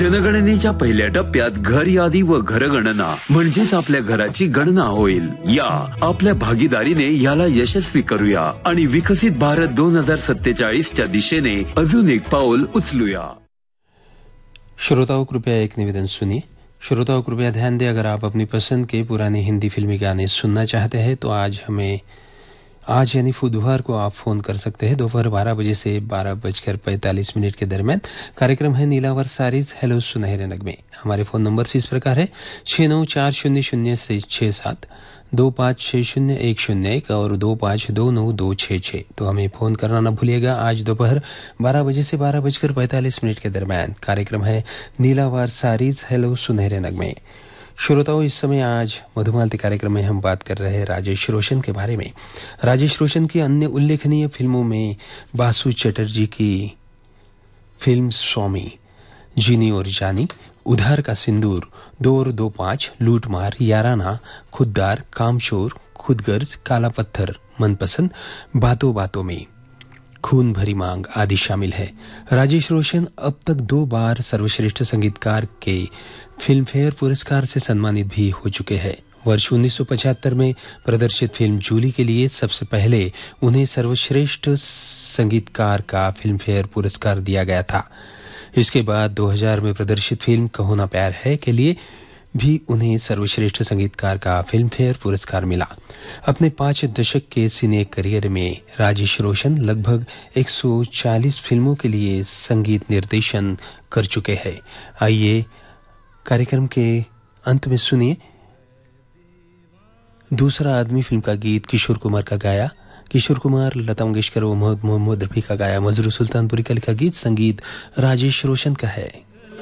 जनगणनेच्या पहिल्या टप्प्यात घर यादी व घरगणना म्हणजेच आपल्या घराची गणना होईल. या आपल्या भागीदारीने याला यशस्वी करूया आणि विकसित भारत 2047च्या दिशेने अजून एक पाऊल उचलूया. श्रोताओं, कृपया एक निवेदन सुनिए. श्रोताओं, कृपया ध्यान दें, अगर आप अपनी पसंद के पुराने हिंदी फिल्मी गाने सुनना चाहते हैं तो आज यानी बुधवार को आप फोन कर सकते हैं दोपहर 12 बजे से 12:45 के दरमियान. कार्यक्रम है नीलावर सारीज हेलो सुनहरे नगमे. हमारे फोन नंबर इस प्रकार है 6940067256 2560 और 25292266. तो हमें फोन करना न भूलिएगा. आज दोपहर 12 बजे से 12:45 के दरमियान कार्यक्रम है नीलावार सारीज हेलो सुनहरे नगमे. श्रोताओं, इस समय आज मधुमालती कार्यक्रम में हम बात कर रहे हैं राजेश रोशन के बारे में. राजेश रोशन की अन्य उल्लेखनीय फिल्मों में बासु चटर्जी की फिल्म स्वामी, जीनी और जानी, उधार का सिंदूर, 2 और 2 5, लूटमार, याराना, खुददार, कामचोर, खुदगर्ज, काला पत्थर, मनपसंद, बातों बातों में, खून भरी मांग आदि शामिल है. राजेश रोशन अब तक 2 बार सर्वश्रेष्ठ संगीतकार के फिल्म फेयर पुरस्कार से सम्मानित भी हो चुके हैं. वर्ष 1975 में प्रदर्शित फिल्म जूली के लिए सबसे पहले उन्हें सर्वश्रेष्ठ संगीतकार का फिल्म फेयर पुरस्कार दिया गया था. इसके बाद 2000 में प्रदर्शित फिल्म कहो ना प्यार है के लिए भी उन्हें सर्वश्रेष्ठ संगीतकार का फिल्म फेयर पुरस्कार मिला. अपने 5 दशक के सिने करियर में राजेश रोशन लगभग 140 फिल्मों के लिए संगीत निर्देशन कर चुके हैं. आइए कार्यक्रम के अंत में सुनिए दूसरा आदमी फिल्म का गीत किशोर कुमार का गाया. किशोर कुमार, लता मंगेशकर और मोहम्मद रफी का गाया मजरू सुल्तानपुरी का लिखा गीत, संगीत राजेश रोशन का है.